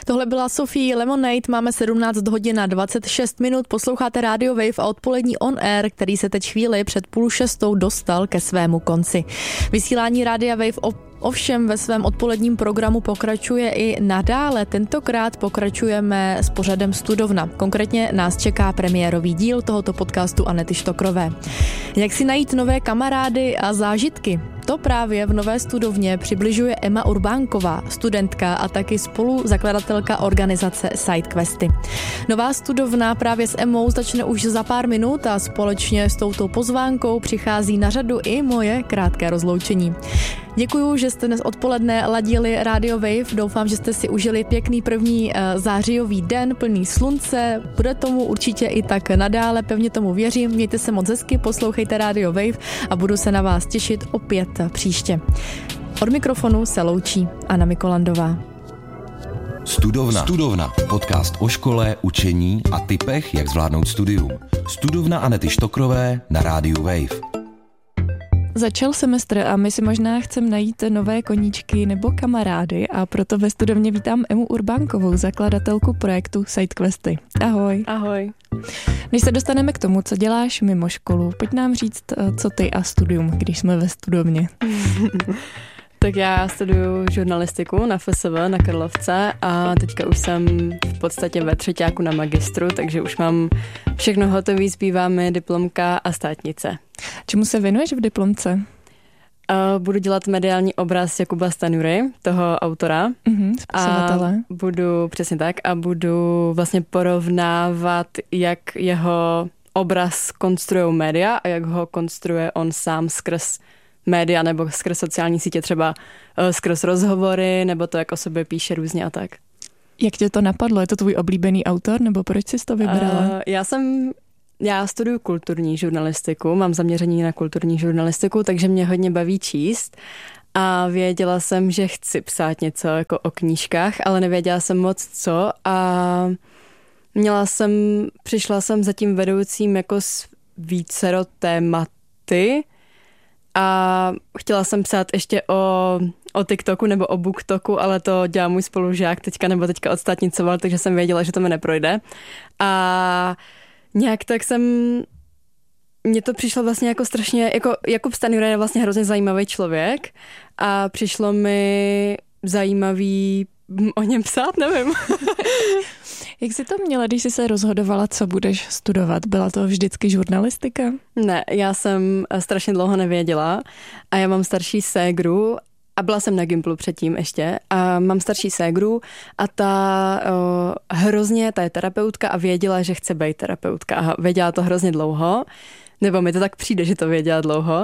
Tohle byla Sophie Lemonade, máme 17 hodin a 26 minut, posloucháte Radio Wave a odpolední On Air, který se teď chvíli před 5:30 dostal ke svému konci. Vysílání Rádia Wave ovšem ve svém odpoledním programu pokračuje i nadále. Tentokrát pokračujeme s pořadem Studovna. Konkrétně nás čeká premiérový díl tohoto podcastu Anety Štokrové. Jak si najít nové kamarády a zážitky? To právě v Nové Studovně přibližuje Emma Urbánková, studentka a taky spoluzakladatelka organizace SideQuesty. Nová Studovna právě s Emmou začne už za pár minut a společně s touto pozvánkou přichází na řadu i moje krátké rozloučení. Děkuju, že jste dnes odpoledne ladili Radio Wave. Doufám, že jste si užili pěkný první zářijový den, plný slunce. Bude tomu určitě i tak nadále, pevně tomu věřím. Mějte se moc hezky, poslouchejte Radio Wave a budu se na vás těšit opět příště. Od mikrofonu se loučí Anna Mikolandová. Studovna. Podcast o škole, učení a tipech, jak zvládnout studium. Studovna Anety Štokrové na rádiu Wave. Začal semestr a my si možná chceme najít nové koníčky nebo kamarády a proto ve Studovně vítám Emmu Urbánkovou, zakladatelku projektu SideQuesty. Ahoj. Ahoj. Než se dostaneme k tomu, co děláš mimo školu, pojď nám říct, co ty a studium, když jsme ve Studovně. Tak já studuju žurnalistiku na FSV na Karlovce a teďka už jsem v podstatě ve třeťáku na magistru, takže už mám všechno hotové, zbývá mi diplomka a státnice. Čemu se věnuješ v diplomce? Budu dělat mediální obraz Jakuba Stanjury, toho autora. Spisovatele. Přesně tak, a budu vlastně porovnávat, jak jeho obraz konstruují média a jak ho konstruuje on sám skrz média nebo skrz sociální sítě, třeba skrz rozhovory, nebo to, jak o sobě píše různě a tak. Jak tě to napadlo? Je to tvůj oblíbený autor, nebo proč jsi to vybrala? Já studuju kulturní žurnalistiku, mám zaměření na kulturní žurnalistiku, takže mě hodně baví číst a věděla jsem, že chci psát něco jako o knížkách, ale nevěděla jsem moc co a přišla jsem za tím vedoucím jako s vícero tématy a chtěla jsem psát ještě o TikToku nebo o BookToku, ale to dělá můj spolužák teďka odstátnicoval, takže jsem věděla, že to mi neprojde. A nějak tak mně to přišlo vlastně jako strašně, jako Jakub Stanjura je vlastně hrozně zajímavý člověk a přišlo mi zajímavý o něm psát, nevím. Jak jsi to měla, když jsi se rozhodovala, co budeš studovat? Byla to vždycky žurnalistika? Ne, já jsem strašně dlouho nevěděla a já mám starší ségru a byla jsem na Gimplu předtím ještě a mám starší ségru a ta je terapeutka a věděla, že chce být terapeutka a věděla to hrozně dlouho, nebo mi to tak přijde, že to věděla dlouho.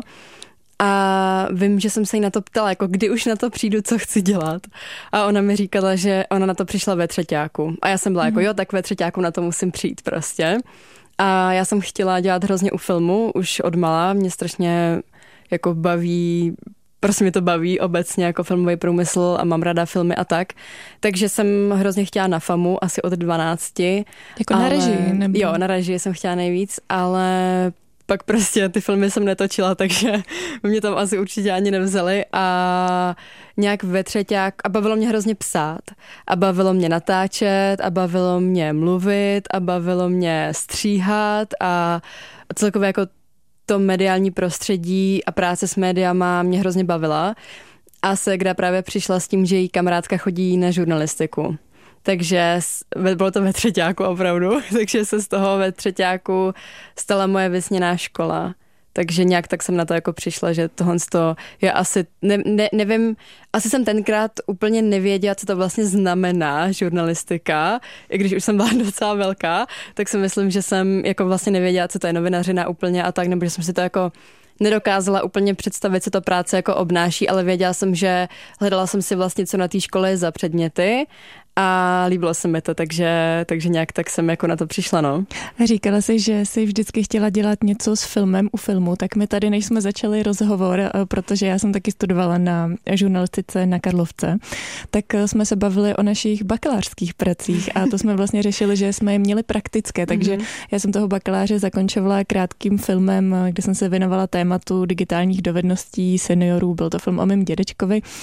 A vím, že jsem se jí na to ptala, jako kdy už na to přijdu, co chci dělat. A ona mi říkala, že ona na to přišla ve třeťáku. A já jsem byla jako jo, tak ve třeťáku na to musím přijít prostě. A já jsem chtěla dělat hrozně u filmu, už od malá. Mě strašně jako baví, prostě mě to baví obecně jako filmový průmysl a mám ráda filmy a tak. Takže jsem hrozně chtěla na FAMu, asi od 12. Jako na režii? Nebo? Jo, na režii jsem chtěla nejvíc, ale pak prostě ty filmy jsem netočila, takže mě tam asi určitě ani nevzali a nějak ve třeťák a bavilo mě hrozně psát a bavilo mě natáčet a bavilo mě mluvit a bavilo mě stříhat a celkově jako to mediální prostředí a práce s médiama mě hrozně bavila a ségra právě přišla s tím, že její kamarádka chodí na žurnalistiku. Takže bylo to ve třeťáku opravdu, takže se z toho ve třeťáku stala moje vysněná škola. Takže nějak tak jsem na to jako přišla, že tohle je asi, nevím, asi jsem tenkrát úplně nevěděla, co to vlastně znamená žurnalistika, i když už jsem byla docela velká, tak si myslím, že jsem jako vlastně nevěděla, co to je novinařina úplně a tak, nebo že jsem si to jako nedokázala úplně představit, co to práce jako obnáší, ale věděla jsem, že hledala jsem si vlastně, co na té škole je za předměty a líbilo se mi to, takže nějak tak jsem jako na to přišla, no. Říkala jsi, že jsi vždycky chtěla dělat něco s filmem u filmu, tak my tady, než jsme začali rozhovor, protože já jsem taky studovala na žurnalistice na Karlovce, tak jsme se bavili o našich bakalářských pracích a to jsme vlastně řešili, že jsme je měli praktické, takže já jsem toho bakaláře zakončovala krátkým filmem, kde jsem se věnovala tématu digitálních dovedností seniorů, byl to film o mém dědečkovi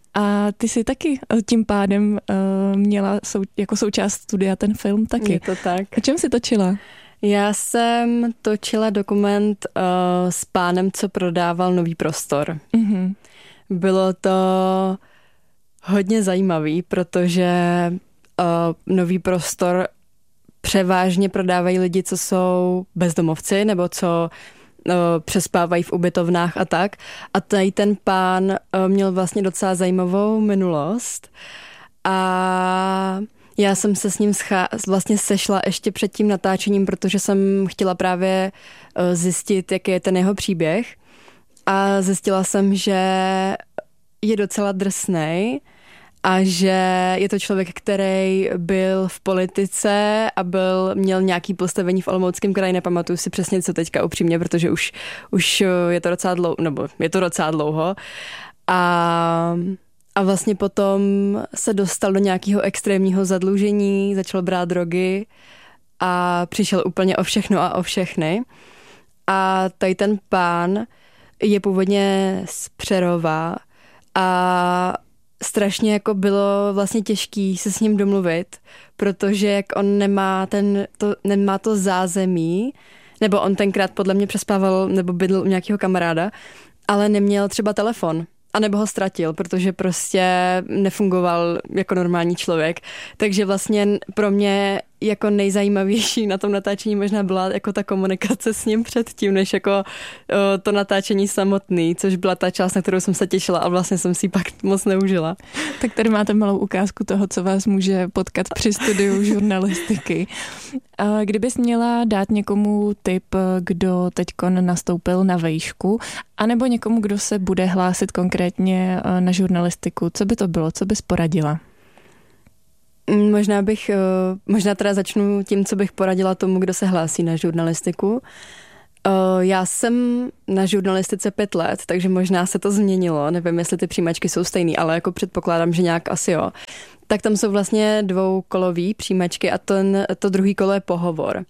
A ty jsi taky tím pádem měla jako součást studia ten film taky. Je to tak. O čem jsi točila? Já jsem točila dokument s pánem, co prodával Nový prostor. Mm-hmm. Bylo to hodně zajímavý, protože Nový prostor převážně prodávají lidi, co jsou bezdomovci nebo co přespávají v ubytovnách a tak. A tady ten pán měl vlastně docela zajímavou minulost a já jsem se s ním vlastně sešla ještě před tím natáčením, protože jsem chtěla právě zjistit, jaký je ten jeho příběh a zjistila jsem, že je docela drsnej a že je to člověk, který byl v politice a měl nějaký postavení v Olomouckém kraji, nepamatuju si přesně, co teďka upřímně, protože už je to docela dlouho, nebo je to docela dlouho. A vlastně potom se dostal do nějakého extrémního zadlužení, začal brát drogy a přišel úplně o všechno a o všechny. A tady ten pán je původně z Přerova a strašně jako bylo vlastně těžký se s ním domluvit, protože jak on nemá to zázemí, nebo on tenkrát podle mě přespával nebo bydl u nějakého kamaráda, ale neměl třeba telefon. A nebo ho ztratil, protože prostě nefungoval jako normální člověk. Takže vlastně pro mě jako nejzajímavější na tom natáčení možná byla jako ta komunikace s ním předtím, než jako to natáčení samotný, což byla ta část, na kterou jsem se těšila a vlastně jsem si ji pak moc neužila. Tak tady máte malou ukázku toho, co vás může potkat při studiu žurnalistiky. Kdybys měla dát někomu tip, kdo teďkon nastoupil na vejšku, anebo někomu, kdo se bude hlásit konkrétně na žurnalistiku, co by to bylo, co bys poradila? Možná teda začnu tím, co bych poradila tomu, kdo se hlásí na žurnalistiku. Já jsem na žurnalistice 5 let, takže možná se to změnilo. Nevím, jestli ty přijímačky jsou stejný, ale jako předpokládám, že nějak asi jo. Tak tam jsou vlastně 2kolový přijímačky a to druhý kolo je pohovor.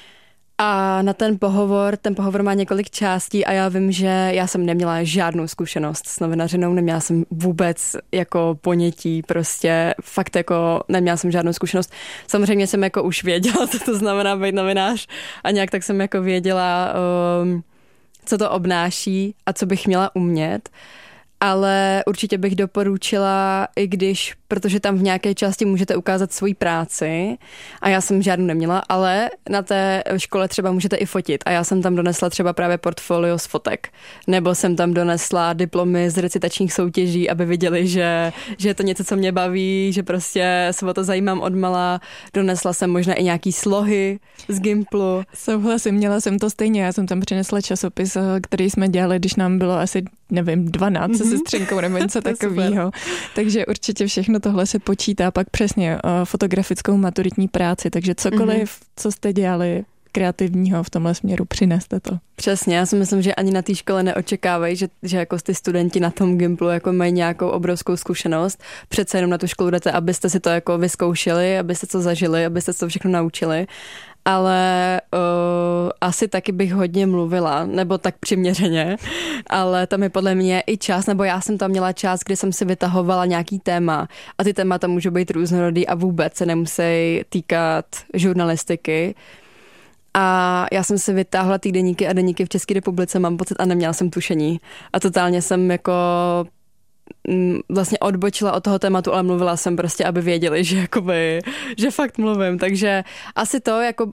A na ten pohovor má několik částí a já vím, že já jsem neměla žádnou zkušenost s novinařinou, neměla jsem vůbec jako ponětí, prostě fakt jako neměla jsem žádnou zkušenost. Samozřejmě jsem jako už věděla, co to znamená být novinář a nějak tak jsem jako věděla, co to obnáší a co bych měla umět. Ale určitě bych doporučila, protože tam v nějaké části můžete ukázat svoji práci a já jsem žádnou neměla, ale na té škole třeba můžete i fotit a já jsem tam donesla třeba právě portfolio z fotek, nebo jsem tam donesla diplomy z recitačních soutěží, aby viděli, že je to něco, co mě baví, že prostě se o to zajímám odmala. Donesla jsem možná i nějaký slohy z Gimplu. Souhlasím, měla jsem to stejně, já jsem tam přinesla časopis, který jsme dělali, když nám bylo asi 12 se sestřenkou nebo něco takového. Takže určitě všechno tohle se počítá pak přesně fotografickou maturitní práci, takže cokoliv, co jste dělali kreativního v tomhle směru, přineste to. Přesně, já si myslím, že ani na té škole neočekávají, že jako ty studenti na tom Gimplu jako mají nějakou obrovskou zkušenost. Přece jenom na tu školu jdete, abyste si to jako vyzkoušeli, abyste to zažili, abyste to všechno naučili. Ale asi taky bych hodně mluvila, nebo tak přiměřeně, ale tam je podle mě i čas, nebo já jsem tam měla čas, kdy jsem si vytahovala nějaký téma a ty témata můžou být různorodý a vůbec se nemusí týkat žurnalistiky. A já jsem si vytáhla týdeníky a deníky v České republice, mám pocit, a neměla jsem tušení. A totálně jsem jako vlastně odbočila od toho tématu, ale mluvila jsem prostě, aby věděli, že fakt mluvím. Takže asi to, jako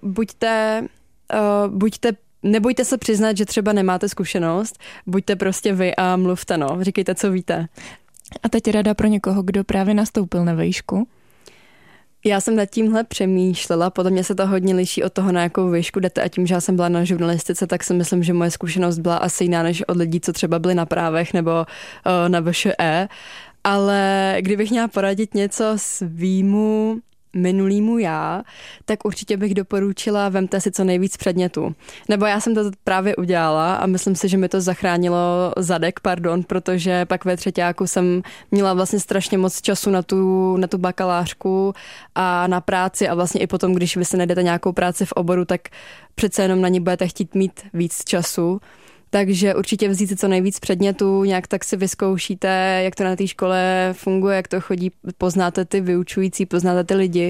nebojte se přiznat, že třeba nemáte zkušenost, buďte prostě vy a mluvte, no, říkejte, co víte. A teď rada pro někoho, kdo právě nastoupil na vejšku? Já jsem nad tímhle přemýšlela, podle mě se to hodně liší od toho, na jakou výšku jdete a tím, že já jsem byla na žurnalistice, tak si myslím, že moje zkušenost byla asi jiná než od lidí, co třeba byli na právech nebo na VŠE, ale kdybych měla poradit něco svýmu minulýmu já, tak určitě bych doporučila, vemte si co nejvíc předmětů. Nebo já jsem to právě udělala a myslím si, že mi to zachránilo zadek, protože pak ve třeťáku jsem měla vlastně strašně moc času na tu bakalářku a na práci a vlastně i potom, když vy se najdete nějakou práci v oboru, tak přece jenom na ní budete chtít mít víc času. Takže určitě vzít si co nejvíc předmětů, nějak tak si vyzkoušíte, jak to na té škole funguje, jak to chodí, poznáte ty vyučující, poznáte ty lidi.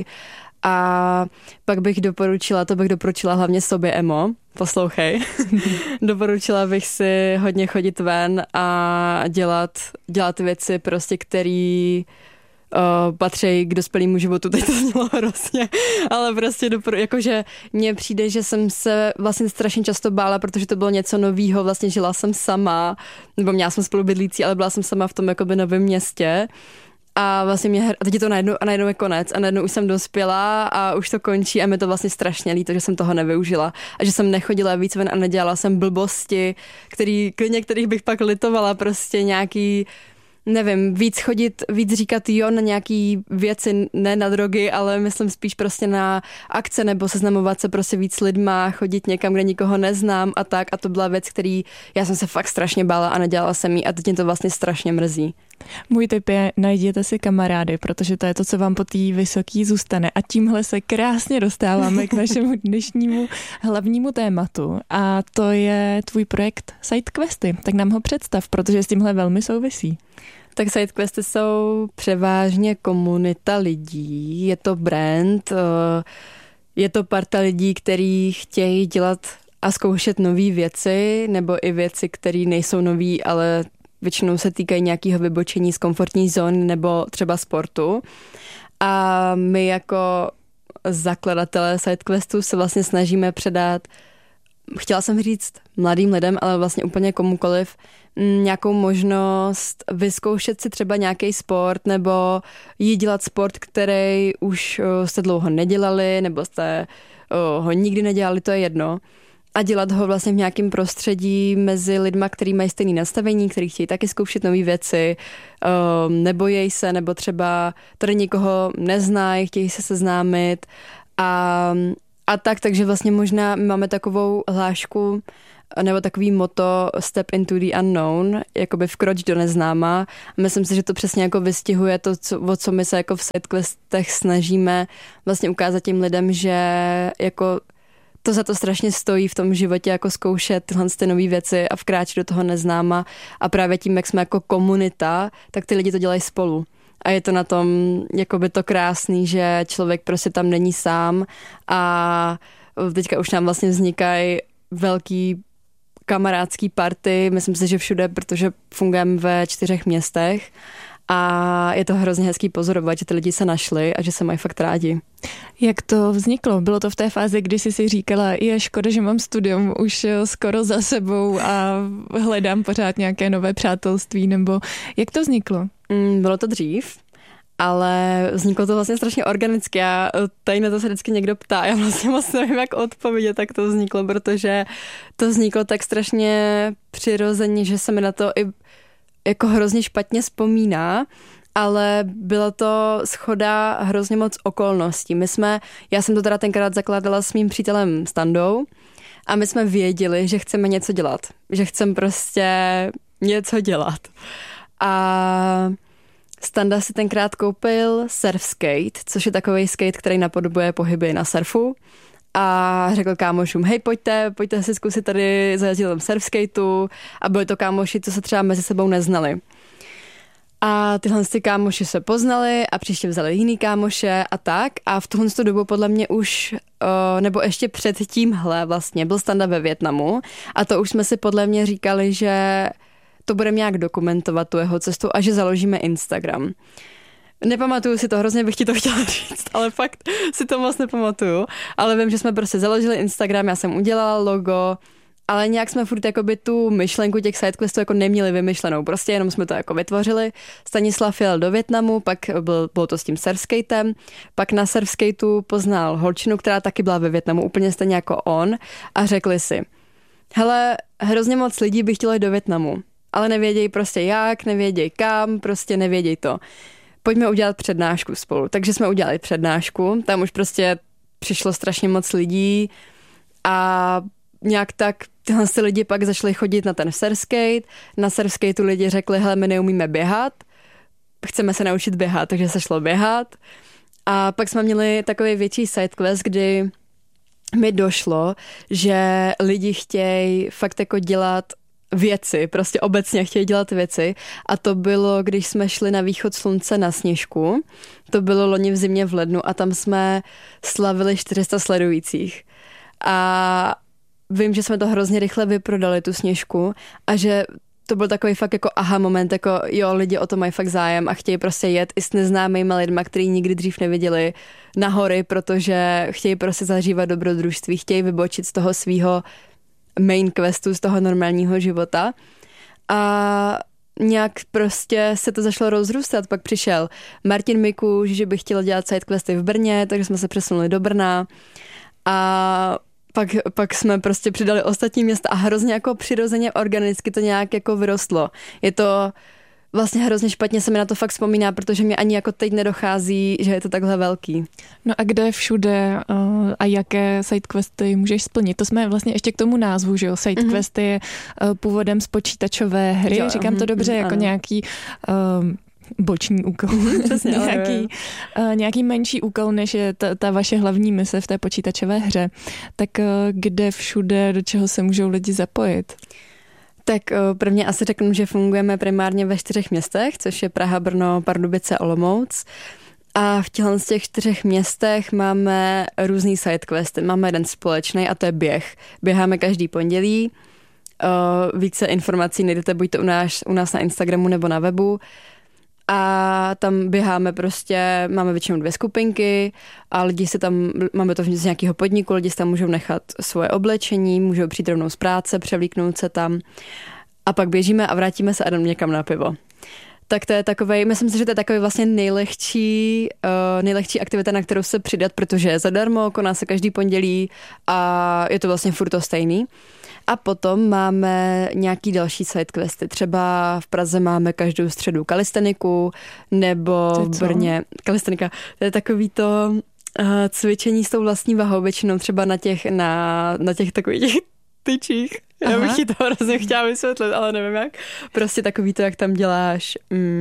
A pak bych doporučila hlavně sobě, Emo, poslouchej. Doporučila bych si hodně chodit ven a dělat věci prostě, který patří k dospělému životu, teď to znělo hrozně, ale prostě jakože mně přijde, že jsem se vlastně strašně často bála, protože to bylo něco novýho, vlastně žila jsem sama, nebo měla jsem spolubydlící, ale byla jsem sama v tom jakoby novém městě. A vlastně teď je to najednou je konec a najednou už jsem dospěla a už to končí a mi to vlastně strašně líto, že jsem toho nevyužila a že jsem nechodila víc ven a nedělala jsem blbosti, kterých bych pak litovala, prostě nějaký, nevím, víc říkat jo na nějaký věci, ne na drogy, ale myslím spíš prostě na akce nebo seznamovat se prostě víc s lidma, chodit někam, kde nikoho neznám a tak a to byla věc, který já jsem se fakt strašně bála a nedělala jsem ji a teď mě to vlastně strašně mrzí. Můj tip je, najděte si kamarády, protože to je to, co vám po té vysoký zůstane. A tímhle se krásně dostáváme k našemu dnešnímu hlavnímu tématu. A to je tvůj projekt SideQuesty. Tak nám ho představ, protože s tímhle velmi souvisí. Tak SideQuesty jsou převážně komunita lidí. Je to brand, je to parta lidí, kteří chtějí dělat a zkoušet nové věci, nebo i věci, které nejsou nový, ale většinou se týkají nějakého vybočení z komfortní zóny nebo třeba sportu. A my jako zakladatelé SideQuestu se vlastně snažíme předat, chtěla jsem říct mladým lidem, ale vlastně úplně komukoliv, nějakou možnost vyzkoušet si třeba nějaký sport nebo jít dělat sport, který už jste dlouho nedělali nebo jste ho nikdy nedělali, to je jedno. A dělat ho vlastně v nějakém prostředí mezi lidma, kteří mají stejné nastavení, kteří chtějí taky zkoušet nové věci, nebojí se, nebo třeba tady někoho neznají, chtějí se seznámit a takže vlastně možná máme takovou hlášku nebo takový motto Step into the unknown, jakoby vkroč do neznáma. Myslím si, že to přesně jako vystihuje to, o co my se jako v SideQuestech snažíme vlastně ukázat těm lidem, že jako to za to strašně stojí v tom životě, jako zkoušet tyhle nové věci a vkráčet do toho neznáma a právě tím, jak jsme jako komunita, tak ty lidi to dělají spolu. A je to na tom jakoby to krásný, že člověk prostě tam není sám a teďka už nám vlastně vznikají velký kamarádský party, myslím si, že všude, protože fungujeme ve 4 městech a je to hrozně hezký pozorovat, že ty lidi se našli a že se mají fakt rádi. Jak to vzniklo? Bylo to v té fázi, kdy jsi si říkala, je škoda, že mám studium už skoro za sebou a hledám pořád nějaké nové přátelství, nebo jak to vzniklo? Bylo to dřív, ale vzniklo to vlastně strašně organicky a tady na to se vždycky někdo ptá. Já vlastně moc nevím, jak odpovědět, tak to vzniklo, protože to vzniklo tak strašně přirozeně, že se mi na to i jako hrozně špatně vzpomíná, ale byla to shoda hrozně moc okolností. Já jsem to teda tenkrát zakládala s mým přítelem Standou a my jsme věděli, že chceme něco dělat. Že chceme prostě něco dělat. A Standa si tenkrát koupil surf skate, což je takovej skate, který napodobuje pohyby na surfu. A řekl kámošům, hej, pojďte si zkusit tady zajezdit tam surf skateu. A byli to kámoši, co se třeba mezi sebou neznali. A tyhle kámoši se poznali a příště vzali jiný kámoše a tak. A v tuhle dobu podle mě už, nebo ještě před tímhle vlastně, byl Standa ve Vietnamu. A to už jsme si podle mě říkali, že to budeme nějak dokumentovat, tu jeho cestu a že založíme Instagram. Nepamatuju si to, hrozně bych ti to chtěla říct, ale fakt si to moc nepamatuju. Ale vím, že jsme prostě založili Instagram, já jsem udělala logo, ale nějak jsme furt jakoby tu myšlenku těch SideQuestů jako neměli vymyšlenou. Prostě jenom jsme to jako vytvořili. Stanislav jel do Vietnamu, pak bylo to s tím surfskatem, pak na surfskateu poznal holčinu, která taky byla ve Vietnamu, úplně stejně jako on a řekli si, hele, hrozně moc lidí by chtělo jít do Vietnamu, ale nevědějí prostě jak, nevědějí kam, prostě nevědějí to. Pojďme udělat přednášku spolu. Takže jsme udělali přednášku, tam už prostě přišlo strašně moc lidí a nějak tak tyhle lidi pak začali chodit na ten surfskate. Na surfskateu lidi řekli, hele, my neumíme běhat, chceme se naučit běhat, takže se šlo běhat. A pak jsme měli takový větší SideQuest, kdy mi došlo, že lidi chtějí fakt jako dělat věci, prostě obecně chtějí dělat věci a to bylo, když jsme šli na východ slunce na Sněžku, to bylo loni v zimě v lednu a tam jsme slavili 400 sledujících a vím, že jsme to hrozně rychle vyprodali, tu Sněžku a že to byl takový fakt jako aha moment, jako jo, lidi o to mají fakt zájem a chtějí prostě jet i s neznámýma lidma, který nikdy dřív neviděli na hory, protože chtějí prostě zažívat dobrodružství, chtějí vybočit z toho svýho main questu, z toho normálního života a nějak prostě se to začalo rozrůstat, pak přišel Martin Mikuš, že by chtěl dělat sidequesty v Brně, takže jsme se přesunuli do Brna a pak jsme prostě přidali ostatní města a hrozně jako přirozeně organicky to nějak jako vyrostlo. Je to vlastně hrozně špatně se mi na to fakt vzpomíná, protože mě ani jako teď nedochází, že je to takhle velký. No a kde všude a jaké sidequesty můžeš splnit? To jsme vlastně ještě k tomu názvu, že jo? Sidequesty je původem z počítačové hry, jo, říkám to dobře, jako ano. Nějaký boční úkol. Přesně, nějaký menší úkol, než je ta vaše hlavní mise v té počítačové hře. Tak kde všude, do čeho se můžou lidi zapojit? Tak prvně asi řeknu, že fungujeme primárně ve 4 městech, což je Praha, Brno, Pardubice, Olomouc. A v těchto z těch 4 městech máme různý sidequesty. Máme jeden společný a to je běh. Běháme každý pondělí. Více informací najdete buď to u nás na Instagramu nebo na webu. A tam běháme prostě, máme většinou 2 skupinky a lidi si tam, máme to z nějakého podniku, lidi si tam můžou nechat svoje oblečení, můžou přijít rovnou z práce, převlíknout se tam a pak běžíme a vrátíme se a jdeme někam na pivo. Tak to je takovej, myslím si, že to je takový vlastně nejlehčí aktivita, na kterou se přidat, protože je zadarmo, koná se každý pondělí a je to vlastně furt to stejný. A potom máme nějaký další sidequesty. Třeba v Praze máme každou středu kalisteniku, nebo v Brně kalistenika. To je takový to cvičení s tou vlastní vahou, většinou třeba na těch takových těch tyčích. Aha. Já bych ti to hrozně chtěla vysvětlit, ale nevím jak. Prostě takový to, jak tam děláš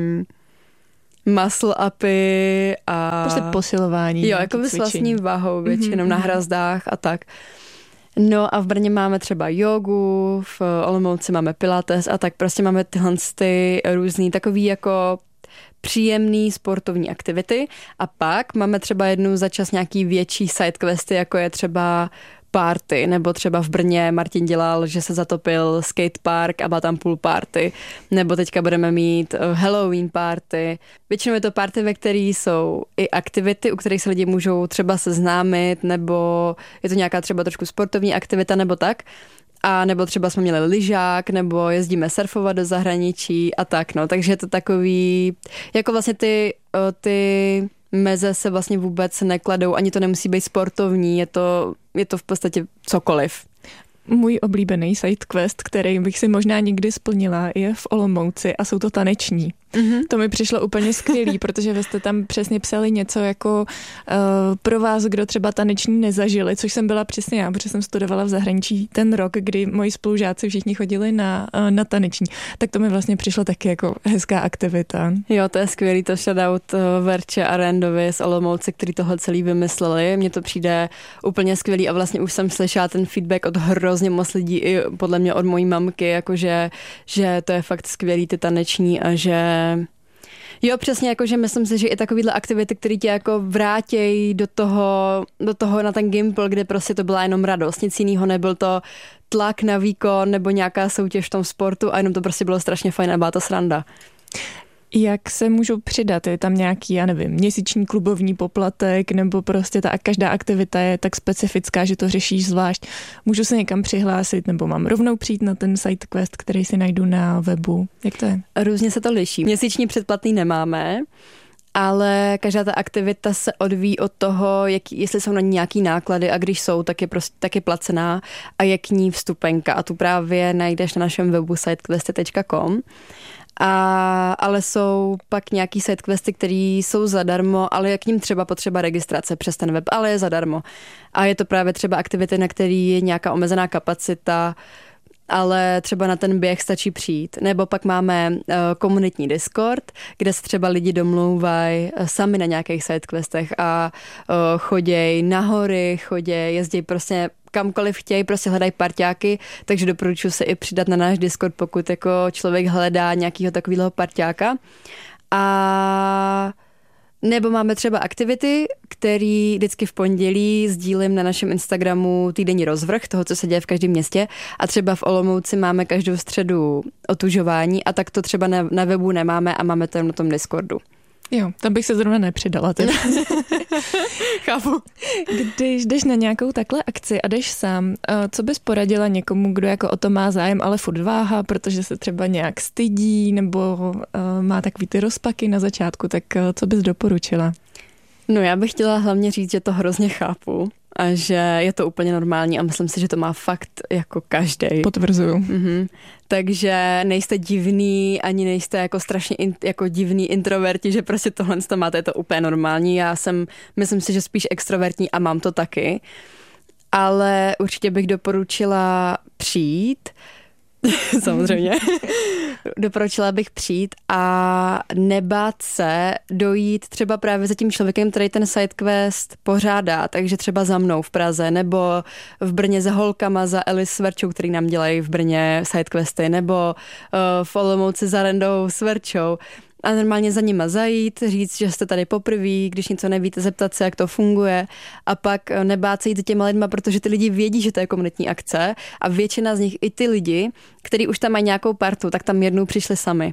muscle upy a... Prostě posilování. Jo, jako s vlastní vahou většinou na hrazdách a tak. No a v Brně máme třeba jogu, v Olomouci máme pilates a tak prostě máme tyhle ty různý takový jako příjemný sportovní aktivity a pak máme třeba jednou za čas nějaký větší sidequesty, jako je třeba party, nebo třeba v Brně Martin dělal, že se zatopil skatepark a byla tam pool party, nebo teďka budeme mít Halloween party. Většinou je to party, ve kterých jsou i aktivity, u kterých se lidi můžou třeba seznámit, nebo je to nějaká třeba trošku sportovní aktivita, nebo tak. A nebo třeba jsme měli lyžák, nebo jezdíme surfovat do zahraničí a tak, no. Takže je to takový, jako vlastně ty meze se vlastně vůbec nekladou, ani to nemusí být sportovní, je to v podstatě cokoliv. Můj oblíbený sidequest, který bych si možná někdy splnila, je v Olomouci a jsou to taneční. Mm-hmm. To mi přišlo úplně skvělý, protože vy jste tam přesně psali něco jako pro vás, kdo třeba taneční nezažili, což jsem byla přesně já, protože jsem studovala v zahraničí ten rok, kdy moji spolužáci všichni chodili na taneční. Tak to mi vlastně přišlo taky jako hezká aktivita. Jo, to je skvělý, to shoutout Verče a Randovi z Olomouce, který tohle celý vymysleli. Mně to přijde úplně skvělý a vlastně už jsem slyšela ten feedback od hrozně moc lidí, i podle mě od mojí mamky, jakože že to je fakt skvělý ty taneční a že jo, přesně, jakože myslím si, že i takovýhle aktivity, které tě jako vrátějí do toho na ten gimpl, kde prostě to byla jenom radost, nic jiného, nebyl to tlak na výkon nebo nějaká soutěž v tom sportu a jenom to prostě bylo strašně fajn a byla to sranda. Jak se můžou přidat? Je tam nějaký, já nevím, měsíční klubovní poplatek nebo prostě každá aktivita je tak specifická, že to řešíš zvlášť. Můžu se někam přihlásit nebo mám rovnou přijít na ten sidequest, který si najdu na webu? Jak to je? Různě se to liší. Měsíční předplatný nemáme, ale každá ta aktivita se odvíjí od toho, jestli jsou na ní nějaký náklady a když jsou, tak je placená a je k ní vstupenka a tu právě najdeš na našem webu sidequesty.com. Ale jsou pak nějaký sidequesty, které jsou zadarmo, ale je k ním třeba potřeba registrace přes ten web, ale je zadarmo. A je to právě třeba aktivity, na který je nějaká omezená kapacita, ale třeba na ten běh stačí přijít. Nebo pak máme komunitní Discord, kde se třeba lidi domlouvají sami na nějakých sidequestech a chodějí na hory, jezdí prostě kamkoliv chtějí, prostě hledají parťáky, takže doporučuji se i přidat na náš Discord, pokud jako člověk hledá nějakého takového parťáka. A nebo máme třeba aktivity, které vždycky v pondělí sdílím na našem Instagramu týdenní rozvrh toho, co se děje v každém městě. A třeba v Olomouci máme každou středu otužování a tak to třeba na webu nemáme a máme to na tom Discordu. Jo, tam bych se zrovna nepřidala. Chápu. Když jdeš na nějakou takhle akci a jdeš sám, co bys poradila někomu, kdo jako o to má zájem, ale furt váhá, protože se třeba nějak stydí nebo má takový ty rozpaky na začátku, tak co bys doporučila? No já bych chtěla hlavně říct, že to hrozně chápu a že je to úplně normální a myslím si, že to má fakt jako každej. Potvrzuju. Takže nejste divný, ani nejste jako strašně jako divný introverti, že prostě tohle to máte, je to úplně normální. Myslím si, že spíš extrovertní a mám to taky. Ale určitě bych doporučila přijít, samozřejmě. Doporučila bych přijít a nebát se dojít třeba právě za tím člověkem, který ten sidequest pořádá, takže třeba za mnou v Praze, nebo v Brně za holkama, za Elis Sverčou, který nám dělají v Brně sidequesty, nebo v Olomouci za Rendou Sverčou. A normálně za nima zajít, říct, že jste tady poprvé, když něco nevíte, zeptat se, jak to funguje a pak nebát se jít za těma lidma, protože ty lidi vědí, že to je komunitní akce a většina z nich, i ty lidi, kteří už tam mají nějakou partu, tak tam jednou přišli sami.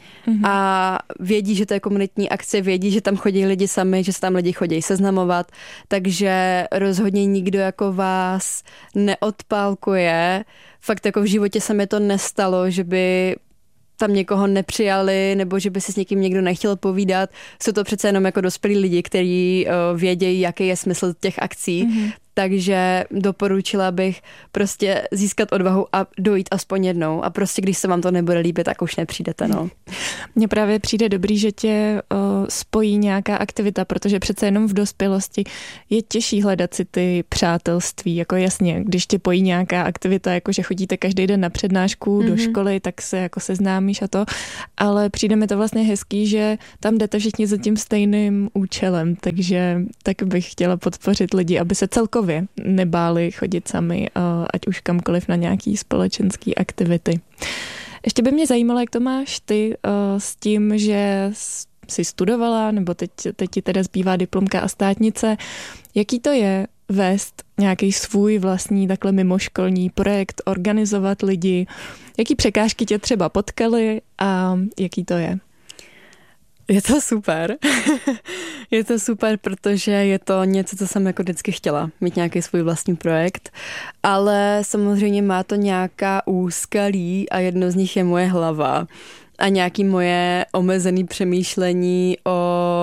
A vědí, že to je komunitní akce, vědí, že tam chodí lidi sami, že se tam lidi chodí seznamovat, takže rozhodně nikdo jako vás neodpálkuje. Fakt jako v životě se mi to nestalo, že by tam někoho nepřijali, nebo že by si s někým někdo nechtěl povídat. Jsou to přece jenom jako dospělí lidi, kteří vědějí, jaký je smysl těch akcí. Takže doporučila bych prostě získat odvahu a dojít aspoň jednou. A prostě, když se vám to nebude líbit, tak už nepřijdete, no. Mně právě přijde dobrý, že tě spojí nějaká aktivita, protože přece jenom v dospělosti je těžší hledat si ty přátelství. Jako jasně, když tě pojí nějaká aktivita, jako že chodíte každý den na přednášku do školy, tak se jako seznámíš a to. Ale přijde mi to vlastně hezký, že tam jdete všichni za tím stejným účelem. Takže tak bych chtěla podpořit lidi, aby se celkově nebáli chodit sami, ať už kamkoliv na nějaký společenský aktivity. Ještě by mě zajímalo, jak to máš ty s tím, že jsi studovala, nebo teď ti teda zbývá diplomka a státnice. Jaký to je vést nějaký svůj vlastní takhle mimoškolní projekt, organizovat lidi? Jaký překážky tě třeba potkaly a jaký to je? Je to super. Je to super, protože je to něco, co jsem jako vždycky chtěla. Mít nějaký svůj vlastní projekt. Ale samozřejmě má to nějaká úskalí a jedno z nich je moje hlava. A nějaký moje omezené přemýšlení o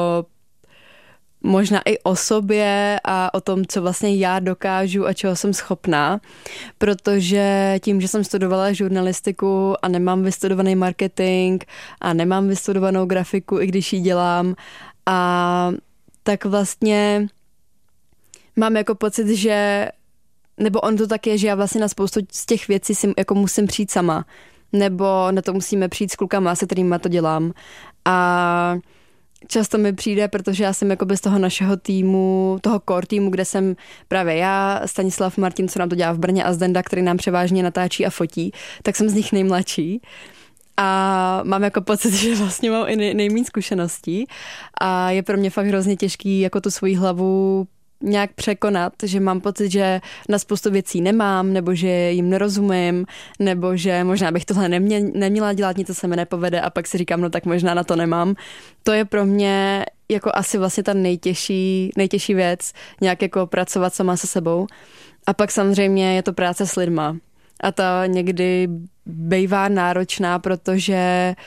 možná i o sobě a o tom, co vlastně já dokážu a čeho jsem schopná, protože tím, že jsem studovala žurnalistiku a nemám vystudovaný marketing a nemám vystudovanou grafiku, i když ji dělám, a tak vlastně mám jako pocit, že, nebo on to tak je, že já vlastně na spoustu z těch věcí si jako musím přijít sama, nebo na to musíme přijít s klukama, se kterýma to dělám. A často mi přijde, protože já jsem jako bez toho našeho týmu, toho core týmu, kde jsem právě já, Stanislav Martin, co nám to dělá v Brně, a Zdenda, který nám převážně natáčí a fotí, tak jsem z nich nejmladší. A mám jako pocit, že vlastně mám i nejméně zkušeností a je pro mě fakt hrozně těžký jako tu svoji hlavu nějak překonat, že mám pocit, že na spoustu věcí nemám, nebo že jim nerozumím, nebo že možná bych tohle neměla dělat, něco se mi nepovede a pak si říkám, no tak možná na to nemám. To je pro mě jako asi vlastně ta nejtěžší věc, nějak jako pracovat sama se sebou. A pak samozřejmě je to práce s lidma. A ta někdy bývá náročná, protože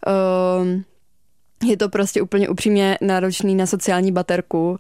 je to prostě úplně upřímně náročný na sociální baterku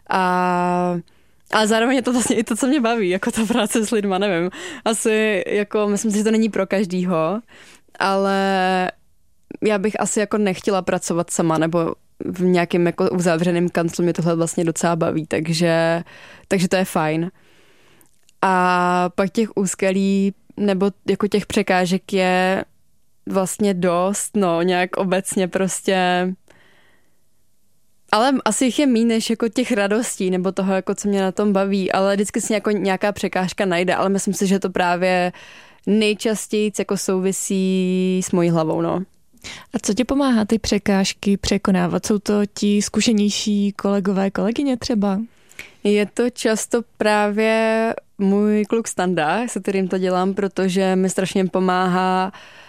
ale zároveň je to vlastně i to, co mě baví, jako ta práce s lidma, nevím. Asi jako, myslím si, že to není pro každýho, ale já bych asi jako nechtěla pracovat sama, nebo v nějakém jako uzavřeném kanclu mě tohle vlastně docela baví, takže to je fajn. A pak těch úskalí nebo jako těch překážek je vlastně dost, no nějak obecně prostě. Ale asi jich je méně než jako těch radostí nebo toho, jako co mě na tom baví, ale vždycky si jako nějaká překážka najde, ale myslím si, že to právě nejčastěji jako souvisí s mojí hlavou, no. A co ti pomáhá ty překážky překonávat? Jsou to ti zkušenější kolegové, kolegyně třeba? Je to často právě můj kluk Standa, se kterým to dělám, protože mi strašně pomáhá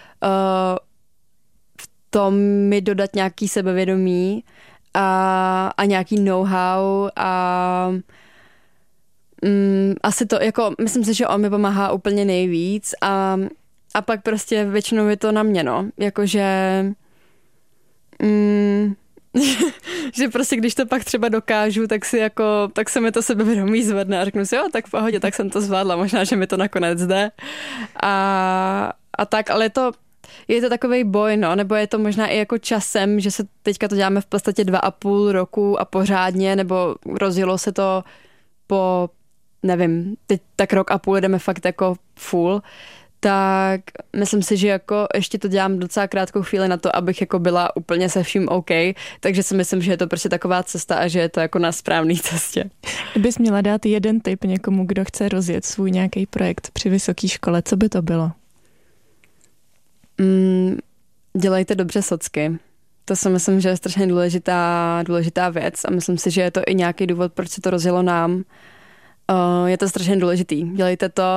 v tom mi dodat nějaký sebevědomí a nějaký know-how a asi to, jako myslím si, že on mi pomáhá úplně nejvíc a pak prostě většinou je to na mě, no. Jakože že prostě když to pak třeba dokážu, tak se mi to sebevědomí zvedne a řeknu si, jo, tak v pohodě, tak jsem to zvládla, možná, že mi to nakonec jde. A tak, ale je to takovej boj, no, nebo je to možná i jako časem, že se teďka to děláme v podstatě 2,5 roku a pořádně, nebo rozjelo se to po, nevím, teď tak 1,5 roku jdeme fakt jako full, tak myslím si, že jako ještě to dělám docela krátkou chvíli na to, abych jako byla úplně se vším OK, takže si myslím, že je to prostě taková cesta a že je to jako na správné cestě. Kdybys měla dát jeden tip někomu, kdo chce rozjet svůj nějaký projekt při vysoké škole, co by to bylo? Dělejte dobře socky. To si myslím, že je strašně důležitá věc a myslím si, že je to i nějaký důvod, proč se to rozjelo nám. Je to strašně důležitý. Dělejte to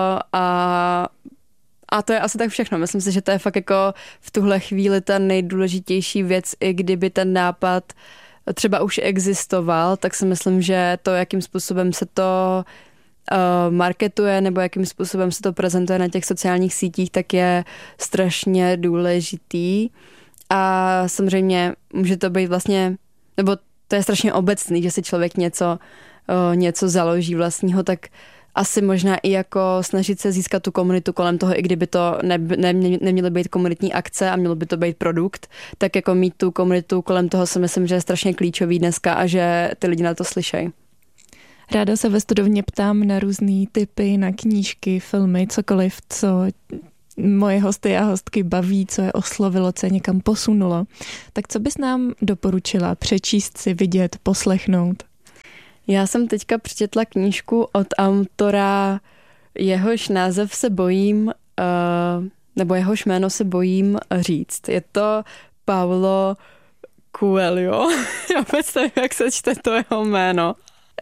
a to je asi tak všechno. Myslím si, že to je fakt jako v tuhle chvíli ta nejdůležitější věc, i kdyby ten nápad třeba už existoval, tak si myslím, že to, jakým způsobem se to marketuje nebo jakým způsobem se to prezentuje na těch sociálních sítích, tak je strašně důležitý. A samozřejmě může to být vlastně, nebo to je strašně obecný, že si člověk něco založí vlastního, tak asi možná i jako snažit se získat tu komunitu kolem toho, i kdyby to neměly být komunitní akce a mělo by to být produkt, tak jako mít tu komunitu kolem toho si myslím, že je strašně klíčový dneska a že ty lidi na to slyšejí. Ráda se ve studovně ptám na různý typy, na knížky, filmy, cokoliv, co moje hosty a hostky baví, co je oslovilo, co je někam posunulo. Tak co bys nám doporučila přečíst si, vidět, poslechnout? Já jsem teďka přečetla knížku od autora, jehož název se bojím, nebo jehož jméno se bojím říct. Je to Paulo Coelho. Já vůbec nevím, jak se čte to jeho jméno.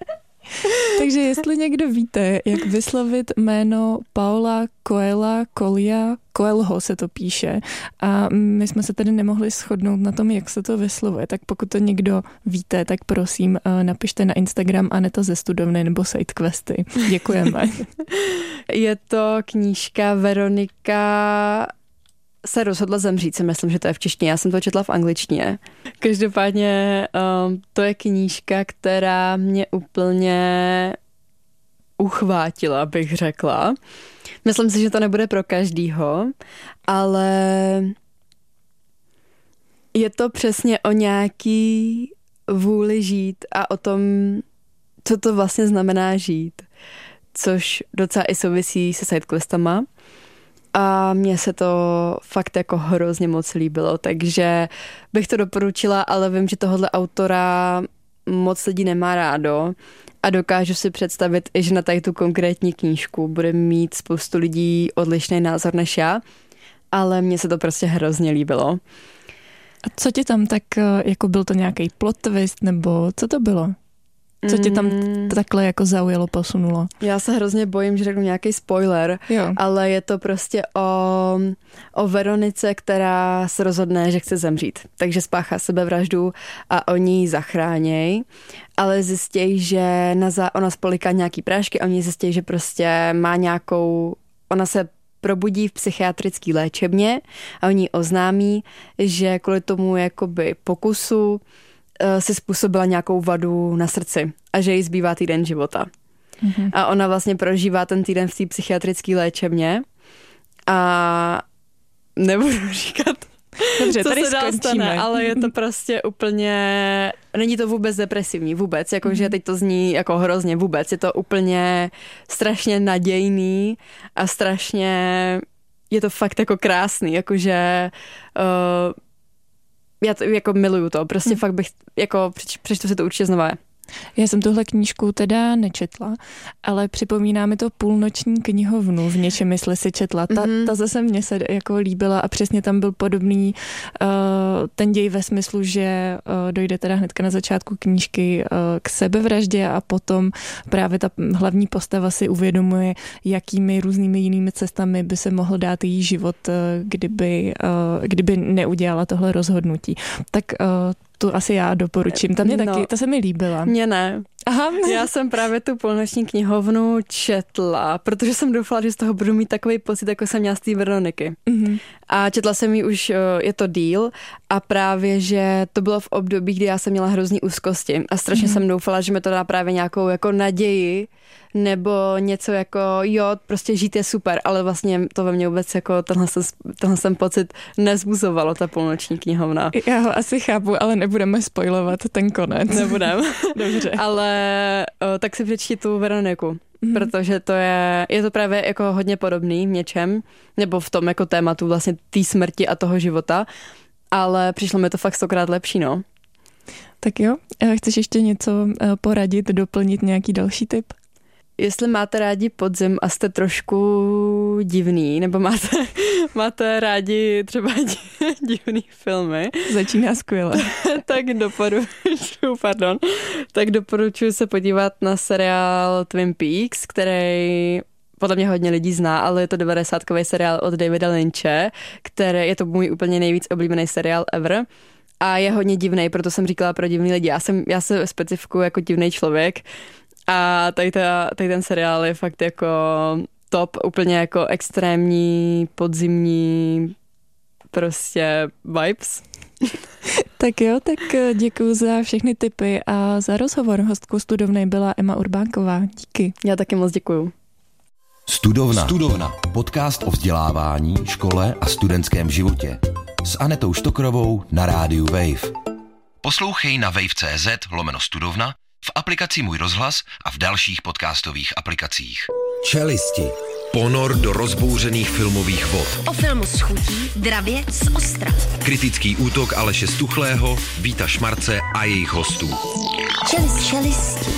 Takže jestli někdo víte, jak vyslovit jméno Paula Coelho se to píše a my jsme se tedy nemohli shodnout na tom, jak se to vyslovuje, tak pokud to někdo víte, tak prosím napište na Instagram Aneta ze studovny nebo SideQuesty. Děkujeme. Je to knížka Veronika se rozhodla zemřít, si myslím, že to je v češtině. Já jsem to četla v angličtině. Každopádně to je knížka, která mě úplně uchvátila, bych řekla. Myslím si, že to nebude pro každýho, ale je to přesně o nějaký vůli žít a o tom, co to vlastně znamená žít, což docela i souvisí se SideQuestama. A mně se to fakt jako hrozně moc líbilo, takže bych to doporučila, ale vím, že tohohle autora moc lidí nemá rádo a dokážu si představit, že na tady tu konkrétní knížku bude mít spoustu lidí odlišný názor než já, ale mně se to prostě hrozně líbilo. A co ti tam tak, jako byl to nějaký plot twist, nebo co to bylo? Co tě tam takhle jako zaujalo, posunulo? Já se hrozně bojím, že řeknu nějaký spoiler, ale je to prostě o Veronice, která se rozhodne, že chce zemřít. Takže spáchá sebevraždu a oni ji zachráněj, ale zjistějí, že ona spoliká nějaký prášky a oni zjistějí, že prostě má ona se probudí v psychiatrické léčebně a oni oznámí, že kvůli tomu jakoby pokusu si způsobila nějakou vadu na srdci a že jí zbývá týden života. Mm-hmm. A ona vlastně prožívá ten týden v té psychiatrické léčebně a nebudu říkat, dobře, co tady se dál stane, ale je to prostě úplně, není to vůbec depresivní, vůbec, jakože teď to zní jako hrozně vůbec, je to úplně strašně nadějný a strašně, je to fakt jako krásný, jakože já to jako miluju to, prostě fakt bych, jako přečtu si to určitě znova. Já jsem tuhle knížku teda nečetla, ale připomíná mi to Půlnoční knihovnu v něčem, jestli si četla. Ta zase mně se jako líbila a přesně tam byl podobný ten děj ve smyslu, že dojde teda hnedka na začátku knížky k sebevraždě a potom právě ta hlavní postava si uvědomuje, jakými různými jinými cestami by se mohl dát její život, kdyby neudělala tohle rozhodnutí. Tak tu asi já doporučím. Ta mě taky, ta se mi líbila. Mně ne. Aha. Já jsem právě tu Půlnoční knihovnu četla, protože jsem doufala, že z toho budu mít takový pocit, jako jsem měla z té Veroniky. Mm-hmm. A četla jsem ji už, je to díl, a právě, že to bylo v období, kdy já jsem měla hrozný úzkosti a strašně jsem doufala, že mi to dá právě nějakou jako naději, nebo něco jako, jo, prostě žít je super, ale vlastně to ve mně vůbec jako tenhle jsem pocit nezbuzovalo, ta Půlnoční knihovna. Já ho asi chápu, ale nebudeme spoilovat ten konec. Nebudem. Dobře. Ale tak si přečti tu Veroniku, protože to je to právě jako hodně podobný v něčem, nebo v tom jako tématu vlastně té smrti a toho života, ale přišlo mi to fakt 100krát lepší, no. Tak jo, chceš ještě něco poradit, doplnit nějaký další tip? Jestli máte rádi podzim a jste trošku divný, nebo máte rádi třeba divný filmy. Začíná skvěle. tak doporučuji se podívat na seriál Twin Peaks, který podle mě hodně lidí zná, ale je to 90kový seriál od Davida Lynche, je to můj úplně nejvíc oblíbený seriál ever. A je hodně divnej, proto jsem říkala pro divný lidi. Já se specifikuju jako divný člověk. A tady ten seriál je fakt jako top, úplně jako extrémní, podzimní prostě vibes. Tak jo, tak děkuji za všechny tipy a za rozhovor. Hostkou Studovny byla Emma Urbánková. Díky. Já taky moc děkuju. Studovna. Podcast o vzdělávání, škole a studentském životě. S Anetou Štokrovou na rádiu Wave. Poslouchej na wave.cz/studovna, v aplikaci Můj rozhlas a v dalších podcastových aplikacích. Čelisti. Ponor do rozbouřených filmových vod. O filmu s chutí, dravě z ostra. Kritický útok Aleše Stuchlého, Víta Šmarce a jejich hostů. Čelisti.